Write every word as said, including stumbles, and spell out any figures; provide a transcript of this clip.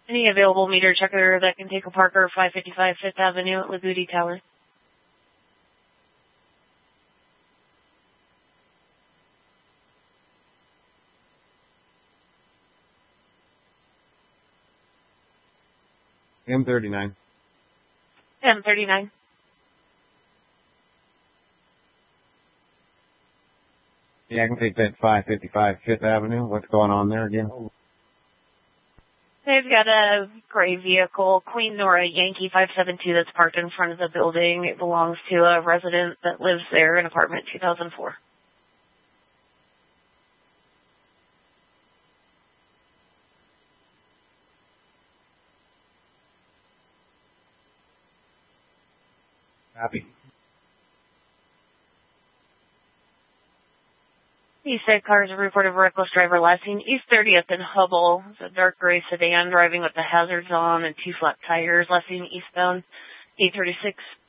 Any available meter checker that can take a Parker five fifty-five Fifth Avenue at Lagudi Tower. M thirty-nine. M thirty-nine. Yeah, I can take that five fifty-five Fifth Avenue. What's going on there again? They've got a gray vehicle, Queen Nora Yankee five seven two, that's parked in front of the building. It belongs to a resident that lives there in apartment two thousand four. Copy. East side cars are reported reckless driver last seen East thirtieth in Hubble. It's a dark gray sedan driving with the hazards on and two flat tires. Last seen eastbound eight thirty-six